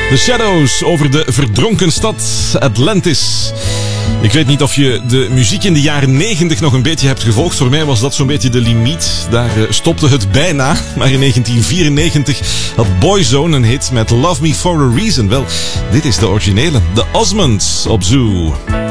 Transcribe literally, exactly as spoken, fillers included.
The Shadows over de verdronken stad Atlantis. Ik weet niet of je de muziek in de jaren negentig nog een beetje hebt gevolgd. Voor mij was dat zo'n beetje de limiet. Daar stopte het bijna. Maar in negentien vierennegentig had Boyzone een hit met Love Me For A Reason. Wel, dit is de originele. The Osmonds op Zoo.